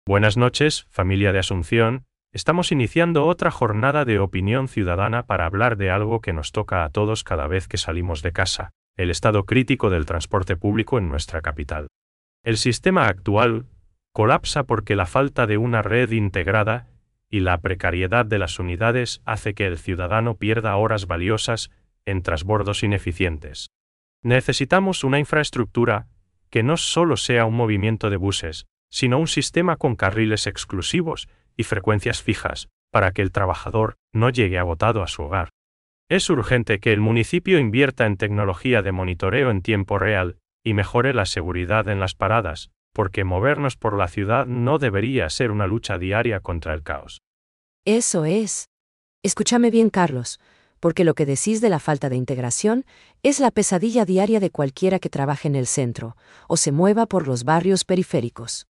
Buenas noches, familia de Asunción. Estamos iniciando otra jornada de opinión ciudadana para hablar de algo que nos toca a todos cada vez que salimos de casa, el estado crítico del transporte público en nuestra capital. El sistema actual colapsa porque la falta de una red integrada y la precariedad de las unidades hace que el ciudadano pierda horas valiosas en transbordos ineficientes. Necesitamos una infraestructura que no solo sea un movimiento de buses, sino un sistema con carriles exclusivos y frecuencias fijas, para que el trabajador no llegue agotado a su hogar. Es urgente que el municipio invierta en tecnología de monitoreo en tiempo real y mejore la seguridad en las paradas, porque movernos por la ciudad no debería ser una lucha diaria contra el caos. Eso es. Escúchame bien, Carlos, porque lo que decís de la falta de integración es la pesadilla diaria de cualquiera que trabaje en el centro o se mueva por los barrios periféricos.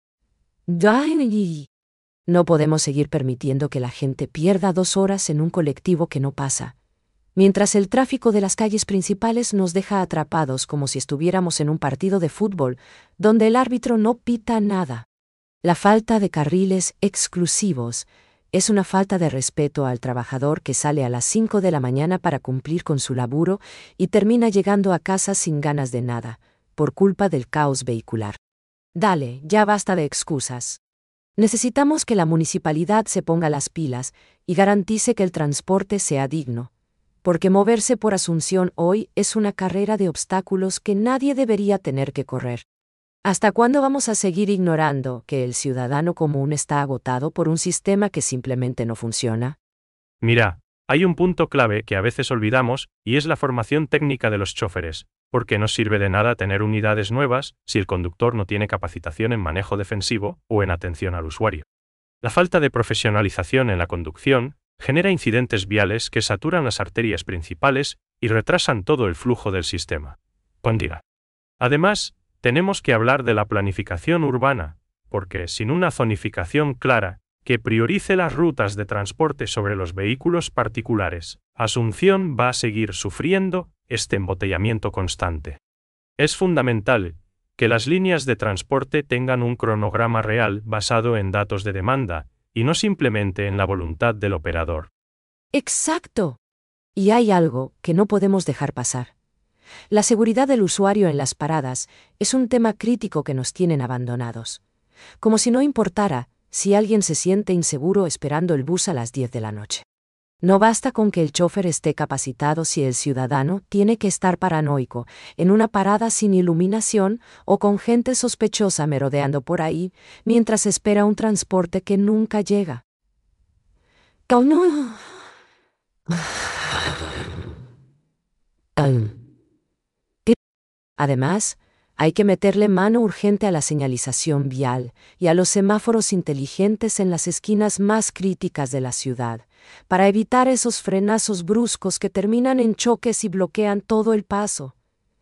No podemos seguir permitiendo que la gente pierda 2 horas en un colectivo que no pasa, mientras el tráfico de las calles principales nos deja atrapados como si estuviéramos en un partido de fútbol, donde el árbitro no pita nada. La falta de carriles exclusivos es una falta de respeto al trabajador que sale a las 5 de la mañana para cumplir con su laburo y termina llegando a casa sin ganas de nada, por culpa del caos vehicular. Dale, ya basta de excusas. Necesitamos que la municipalidad se ponga las pilas y garantice que el transporte sea digno, porque moverse por Asunción hoy es una carrera de obstáculos que nadie debería tener que correr. ¿Hasta cuándo vamos a seguir ignorando que el ciudadano común está agotado por un sistema que simplemente no funciona? Mira, hay un punto clave que a veces olvidamos y es la formación técnica de los choferes, porque no sirve de nada tener unidades nuevas si el conductor no tiene capacitación en manejo defensivo o en atención al usuario. La falta de profesionalización en la conducción genera incidentes viales que saturan las arterias principales y retrasan todo el flujo del sistema. Además, tenemos que hablar de la planificación urbana, porque sin una zonificación clara que priorice las rutas de transporte sobre los vehículos particulares, Asunción va a seguir sufriendo este embotellamiento constante. Es fundamental que las líneas de transporte tengan un cronograma real basado en datos de demanda, y no simplemente en la voluntad del operador. ¡Exacto! Y hay algo que no podemos dejar pasar. La seguridad del usuario en las paradas es un tema crítico que nos tienen abandonados. Como si no importara si alguien se siente inseguro esperando el bus a las 10 de la noche. No basta con que el chofer esté capacitado si el ciudadano tiene que estar paranoico en una parada sin iluminación o con gente sospechosa merodeando por ahí mientras espera un transporte que nunca llega. Además, hay que meterle mano urgente a la señalización vial y a los semáforos inteligentes en las esquinas más críticas de la ciudad, para evitar esos frenazos bruscos que terminan en choques y bloquean todo el paso.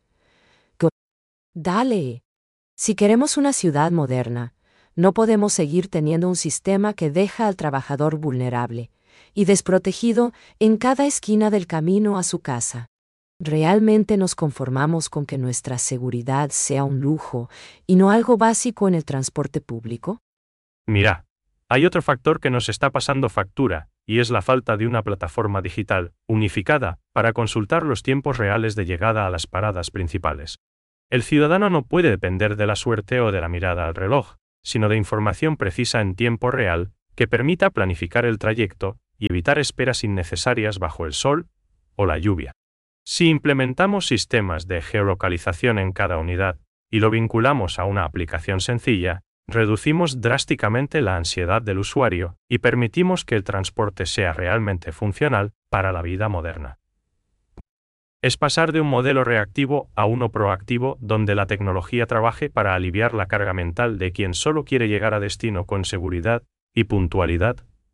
Dale. Si queremos una ciudad moderna, no podemos seguir teniendo un sistema que deja al trabajador vulnerable y desprotegido en cada esquina del camino a su casa. ¿Realmente nos conformamos con que nuestra seguridad sea un lujo y no algo básico en el transporte público? Mira, hay otro factor que nos está pasando factura, y es la falta de una plataforma digital, unificada, para consultar los tiempos reales de llegada a las paradas principales. El ciudadano no puede depender de la suerte o de la mirada al reloj, sino de información precisa en tiempo real, que permita planificar el trayecto y evitar esperas innecesarias bajo el sol o la lluvia. Si implementamos sistemas de geolocalización en cada unidad y lo vinculamos a una aplicación sencilla, reducimos drásticamente la ansiedad del usuario y permitimos que el transporte sea realmente funcional para la vida moderna. Es pasar de un modelo reactivo a uno proactivo donde la tecnología trabaje para aliviar la carga mental de quien solo quiere llegar a destino con seguridad y puntualidad.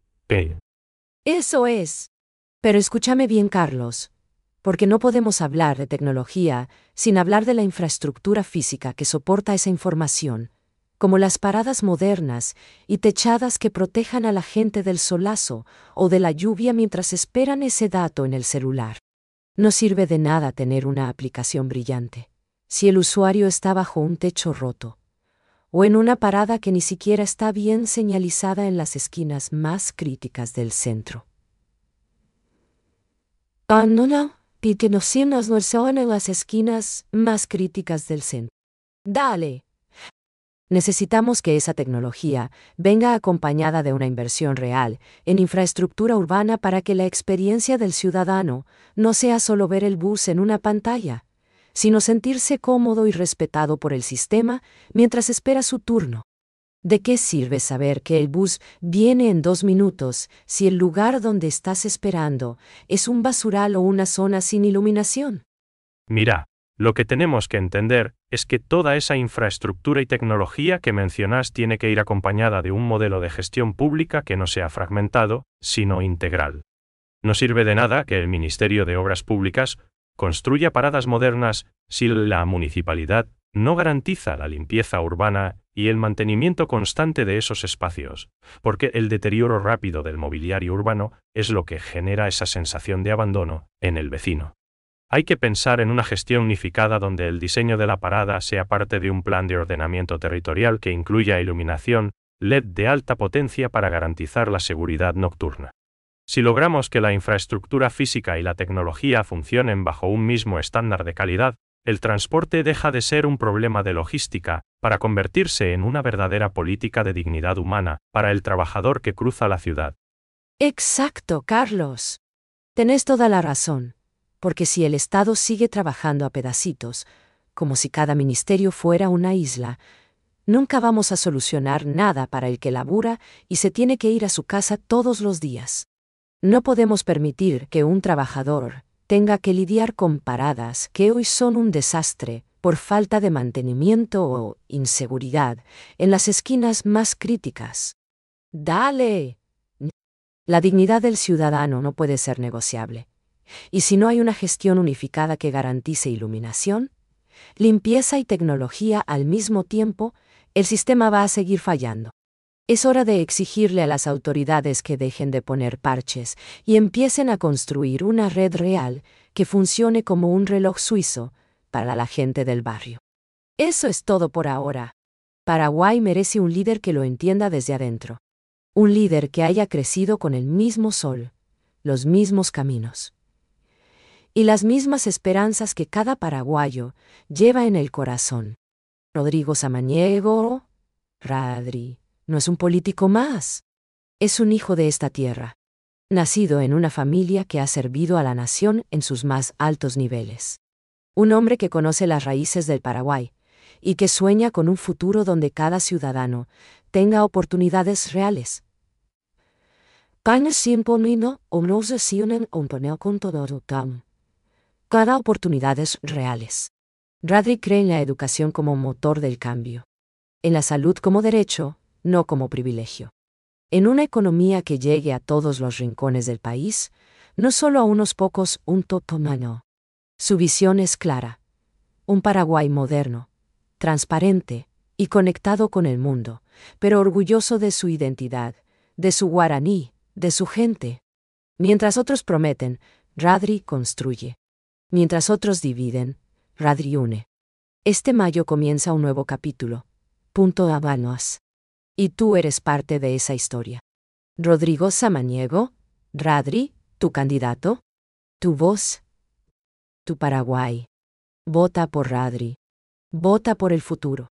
Eso es. Pero escúchame bien, Carlos, porque no podemos hablar de tecnología sin hablar de la infraestructura física que soporta esa información, como las paradas modernas y techadas que protejan a la gente del solazo o de la lluvia mientras esperan ese dato en el celular. No sirve de nada tener una aplicación brillante si el usuario está bajo un techo roto, o en una parada que ni siquiera está bien señalizada en las esquinas más críticas del centro. No, y que nos no son en las esquinas más críticas del centro. Dale. Necesitamos que esa tecnología venga acompañada de una inversión real en infraestructura urbana para que la experiencia del ciudadano no sea solo ver el bus en una pantalla, sino sentirse cómodo y respetado por el sistema mientras espera su turno. ¿De qué sirve saber que el bus viene en 2 minutos si el lugar donde estás esperando es un basural o una zona sin iluminación? Mira, lo que tenemos que entender es que toda esa infraestructura y tecnología que mencionas tiene que ir acompañada de un modelo de gestión pública que no sea fragmentado, sino integral. No sirve de nada que el Ministerio de Obras Públicas construya paradas modernas si la municipalidad no garantiza la limpieza urbana y el mantenimiento constante de esos espacios, porque el deterioro rápido del mobiliario urbano es lo que genera esa sensación de abandono en el vecino. Hay que pensar en una gestión unificada donde el diseño de la parada sea parte de un plan de ordenamiento territorial que incluya iluminación LED de alta potencia para garantizar la seguridad nocturna. Si logramos que la infraestructura física y la tecnología funcionen bajo un mismo estándar de calidad, el transporte deja de ser un problema de logística para convertirse en una verdadera política de dignidad humana para el trabajador que cruza la ciudad. Exacto, Carlos. Tenés toda la razón, porque si el Estado sigue trabajando a pedacitos, como si cada ministerio fuera una isla, nunca vamos a solucionar nada para el que labura y se tiene que ir a su casa todos los días. No podemos permitir que un trabajador tenga que lidiar con paradas que hoy son un desastre por falta de mantenimiento o inseguridad en las esquinas más críticas. ¡Dale! La dignidad del ciudadano no puede ser negociable. Y si no hay una gestión unificada que garantice iluminación, limpieza y tecnología al mismo tiempo, el sistema va a seguir fallando. Es hora de exigirle a las autoridades que dejen de poner parches y empiecen a construir una red real que funcione como un reloj suizo para la gente del barrio. Eso es todo por ahora. Paraguay merece un líder que lo entienda desde adentro. Un líder que haya crecido con el mismo sol, los mismos caminos y las mismas esperanzas que cada paraguayo lleva en el corazón. Rodrigo Samaniego, Radri, no es un político más. Es un hijo de esta tierra, nacido en una familia que ha servido a la nación en sus más altos niveles. Un hombre que conoce las raíces del Paraguay y que sueña con un futuro donde cada ciudadano tenga oportunidades reales. Cada oportunidades reales. Radri cree en la educación como motor del cambio, en la salud como derecho, no como privilegio. En una economía que llegue a todos los rincones del país, no solo a unos pocos, un totomano. Su visión es clara. Un Paraguay moderno, transparente y conectado con el mundo, pero orgulloso de su identidad, de su guaraní, de su gente. Mientras otros prometen, Radri construye. Mientras otros dividen, Radri une. Este mayo comienza un nuevo capítulo. Punto Habanos. Y tú eres parte de esa historia. Rodrigo Samaniego, Radri, tu candidato, tu voz, tu Paraguay. Vota por Radri. Vota por el futuro.